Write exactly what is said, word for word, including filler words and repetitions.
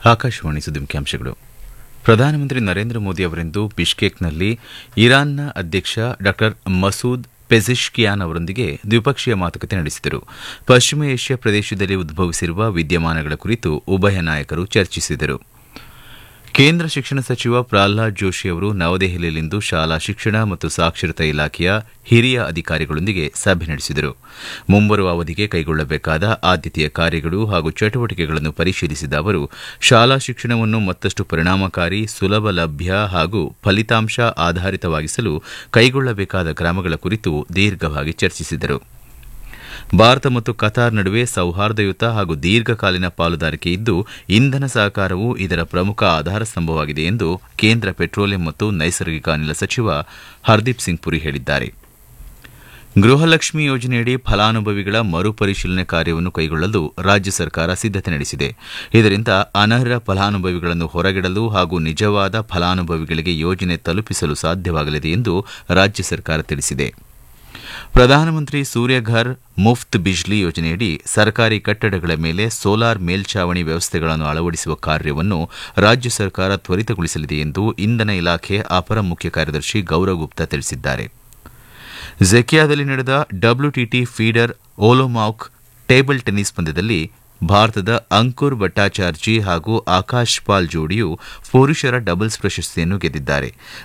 ಆಕಾಶವಾಣಿ ಸುದ್ದಿ ಮುಖ್ಯಾಂಶಗಳು. ಪ್ರಧಾನಮಂತ್ರಿ ನರೇಂದ್ರ ಮೋದಿ ಅವರಿಂದು ಬಿಷ್ಕೇಕ್ನಲ್ಲಿ ಇರಾನ್ನ ಅಧ್ಯಕ್ಷ ಡಾ ಮಸೂದ್ ಪೆಜಿಶ್ಕಿಯಾನ್ ಅವರೊಂದಿಗೆ ದ್ವಿಪಕ್ಷೀಯ ಮಾತುಕತೆ ನಡೆಸಿದರು. ಪಶ್ಚಿಮ ಏಷ್ಯಾ ಪ್ರದೇಶದಲ್ಲಿ ಉದ್ಭವಿಸಿರುವ ವಿದ್ಯಮಾನಗಳ ಕುರಿತು ಉಭಯ ನಾಯಕರು ಚರ್ಚಿಸಿದರು. ಕೇಂದ್ರ ಶಿಕ್ಷಣ ಸಚಿವ ಪ್ರಹ್ಲಾದ್ ಜೋಶಿ ಅವರು ನವದೆಹಲಿಯಲ್ಲಿಂದು ಶಾಲಾ ಶಿಕ್ಷಣ ಮತ್ತು ಸಾಕ್ಷರತಾ ಇಲಾಖೆಯ ಹಿರಿಯ ಅಧಿಕಾರಿಗಳೊಂದಿಗೆ ಸಭೆ ನಡೆಸಿದರು. ಮುಂಬರುವ ಅವಧಿಗೆ ಕೈಗೊಳ್ಳಬೇಕಾದ ಆದ್ಯತೆಯ ಕಾರ್ಯಗಳು ಹಾಗೂ ಚಟುವಟಿಕೆಗಳನ್ನು ಪರಿಶೀಲಿಸಿದ ಅವರು ಶಾಲಾ ಶಿಕ್ಷಣವನ್ನು ಮತ್ತಷ್ಟು ಪರಿಣಾಮಕಾರಿ, ಸುಲಭ ಲಭ್ಯ ಹಾಗೂ ಫಲಿತಾಂಶ ಆಧಾರಿತವಾಗಿಸಲು ಕೈಗೊಳ್ಳಬೇಕಾದ ಕ್ರಮಗಳ ಕುರಿತು ದೀರ್ಘವಾಗಿ ಚರ್ಚಿಸಿದರು. ಭಾರತ ಮತ್ತು ಕತಾರ್ ನಡುವೆ ಸೌಹಾರ್ದಯುತ ಹಾಗೂ ದೀರ್ಘಕಾಲೀನ ಪಾಲುದಾರಿಕೆ ಇದ್ದು, ಇಂಧನ ಸಹಕಾರವು ಇದರ ಪ್ರಮುಖ ಆಧಾರ ಸ್ತಂಭವಾಗಿದೆ ಎಂದು ಕೇಂದ್ರ ಪೆಟ್ರೋಲಿಯಂ ಮತ್ತು ನೈಸರ್ಗಿಕ ಅನಿಲ ಸಚಿವ ಹರ್ದೀಪ್ ಸಿಂಗ್ ಪುರಿ ಹೇಳಿದ್ದಾರೆ. ಗೃಹಲಕ್ಷ್ಮಿ ಯೋಜನೆಯಡಿ ಫಲಾನುಭವಿಗಳ ಮರುಪರಿಶೀಲನೆ ಕಾರ್ಯವನ್ನು ಕೈಗೊಳ್ಳಲು ರಾಜ್ಯ ಸರ್ಕಾರ ಸಿದ್ದತೆ ನಡೆಸಿದೆ. ಇದರಿಂದ ಅನರ್ಹ ಫಲಾನುಭವಿಗಳನ್ನು ಹೊರಗಿಡಲು ಹಾಗೂ ನಿಜವಾದ ಫಲಾನುಭವಿಗಳಿಗೆ ಯೋಜನೆ ತಲುಪಿಸಲು ಸಾಧ್ಯವಾಗಲಿದೆ ಎಂದು ರಾಜ್ಯ ಸರ್ಕಾರ ತಿಳಿಸಿದೆ. ಪ್ರಧಾನಮಂತ್ರಿ ಸೂರ್ಯಘರ್ ಮುಫ್ತ್ ಬಿಜ್ಲಿ ಯೋಜನೆಯಡಿ ಸರ್ಕಾರಿ ಕಟ್ಟಡಗಳ ಮೇಲೆ ಸೋಲಾರ್ ಮೇಲ್ಛಾವಣಿ ವ್ಯವಸ್ಥೆಗಳನ್ನು ಅಳವಡಿಸುವ ಕಾರ್ಯವನ್ನು ರಾಜ್ಯ ಸರ್ಕಾರ ತ್ವರಿತಗೊಳಿಸಲಿದೆ ಎಂದು ಇಂಧನ ಇಲಾಖೆ ಅಪರ ಮುಖ್ಯ ಕಾರ್ಯದರ್ಶಿ ಗೌರವ್ ಗುಪ್ತಾ ತಿಳಿಸಿದ್ದಾರೆ. ಝೆಕಿಯಾದಲ್ಲಿ ನಡೆದ ಡಬ್ಲ್ಯೂಟಿಟಿ ಫೀಡರ್ ಓಲೋಮಾಕ್ ಟೇಬಲ್ ಟೆನ್ನಿಸ್ ಪಂದ್ಯದಲ್ಲಿ ಭಾರತದ ಅಂಕುರ್ ಭಟ್ಟಾಚಾರ್ಜಿ ಹಾಗೂ ಆಕಾಶ್ ಪಾಲ್ ಜೋಡಿಯು ಪುರುಷರ ಡಬಲ್ಸ್ ಪ್ರಶಸ್ತಿಯನ್ನು ಗೆದ್ದಿದ್ದಾರೆ.